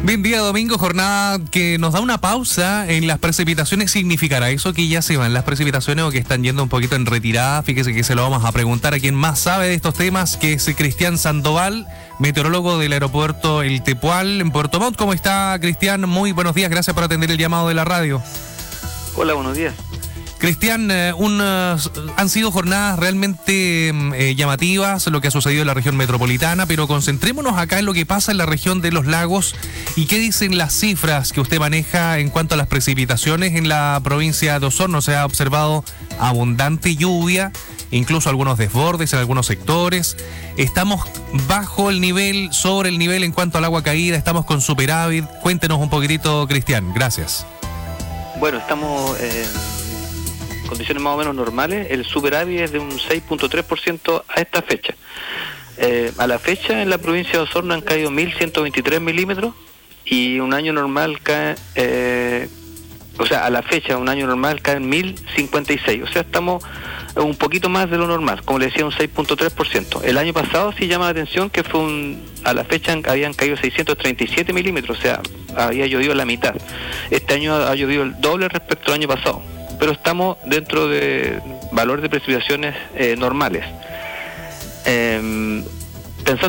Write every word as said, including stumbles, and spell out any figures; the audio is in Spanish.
Bien, día domingo, jornada que nos da una pausa en las precipitaciones. ¿Significará eso que ya se van las precipitaciones o que están yendo un poquito en retirada? Fíjese que se lo vamos a preguntar a quien más sabe de estos temas, que es Cristian Sandoval, meteorólogo del aeropuerto El Tepual en Puerto Montt. ¿Cómo está, Cristian? Muy buenos días, gracias por atender el llamado de la radio. Hola, buenos días. Cristian, eh, un, uh, han sido jornadas realmente eh, llamativas, lo que ha sucedido en la región metropolitana, pero concentrémonos acá en lo que pasa en la región de los lagos y qué dicen las cifras que usted maneja en cuanto a las precipitaciones en la provincia de Osorno. Se ha observado abundante lluvia, incluso algunos desbordes en algunos sectores. Estamos bajo el nivel, sobre el nivel en cuanto al agua caída, estamos con superávit. Cuéntenos un poquitito, Cristian, gracias. Bueno, estamos en condiciones más o menos normales. El superávit es de un seis punto tres por ciento a esta fecha. Eh, a la fecha en la provincia de Osorno han caído mil ciento veintitrés milímetros y un año normal cae, eh, o sea, a la fecha un año normal caen mil cincuenta y seis, o sea, estamos un poquito más de lo normal, como le decía, un seis punto tres por ciento. El año pasado sí llama la atención que fue un, a la fecha habían caído seiscientos treinta y siete milímetros, o sea, había llovido la mitad. Este año ha llovido el doble respecto al año pasado, pero estamos dentro de valores de precipitaciones eh, normales. Eh,